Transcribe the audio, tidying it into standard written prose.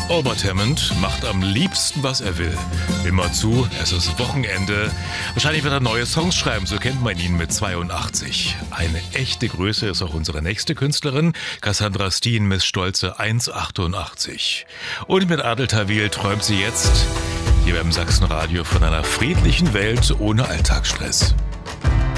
Albert Hammond macht am liebsten, was er will. Immer zu, es ist Wochenende. Wahrscheinlich wird er neue Songs schreiben, so kennt man ihn mit 82. Eine echte Größe ist auch unsere nächste Künstlerin, Cassandra Steen mit stolze 1,88. Und mit Adel Tawil träumt sie jetzt hier beim Sachsenradio von einer friedlichen Welt ohne Alltagsstress.